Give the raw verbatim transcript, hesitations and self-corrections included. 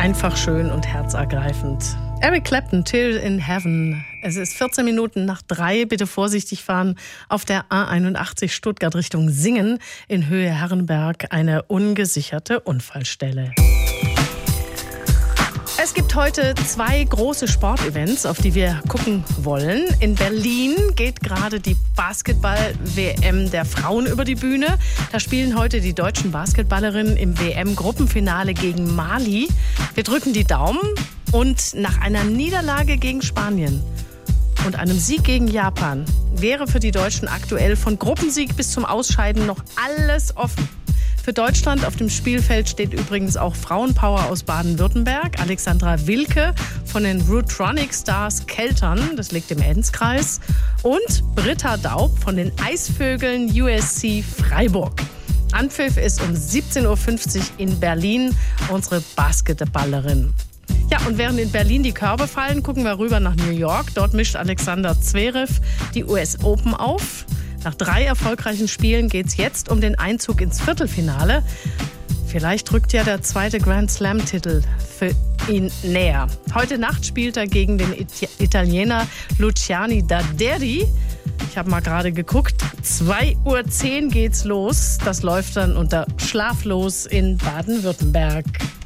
Einfach schön und herzergreifend. Eric Clapton, Till in Heaven. Es ist vierzehn Minuten nach drei. Bitte vorsichtig fahren auf der A einundachtzig Stuttgart Richtung Singen in Höhe Herrenberg. Eine ungesicherte Unfallstelle. Es gibt heute zwei große Sportevents, auf die wir gucken wollen. In Berlin geht gerade die Basketball-W M der Frauen über die Bühne. Da spielen heute die deutschen Basketballerinnen im W M-Gruppenfinale gegen Mali. Wir drücken die Daumen und nach einer Niederlage gegen Spanien und einem Sieg gegen Japan wäre für die Deutschen aktuell von Gruppensieg bis zum Ausscheiden noch alles offen. Für Deutschland auf dem Spielfeld steht übrigens auch Frauenpower aus Baden-Württemberg. Alexandra Wilke von den Rootronic Stars Keltern, das liegt im Enzkreis. Und Britta Daub von den Eisvögeln U S C Freiburg. Anpfiff ist um siebzehn Uhr fünfzig in Berlin, unsere Basketballerin. Ja, und während in Berlin die Körbe fallen, gucken wir rüber nach New York. Dort mischt Alexander Zverev die U S Open auf. Nach drei erfolgreichen Spielen geht es jetzt um den Einzug ins Viertelfinale. Vielleicht rückt ja der zweite Grand Slam-Titel für ihn näher. Heute Nacht spielt er gegen den It- Italiener Luciani Daderi. Ich habe mal gerade geguckt, zwei Uhr zehn geht's los. Das läuft dann unter Schlaflos in Baden-Württemberg.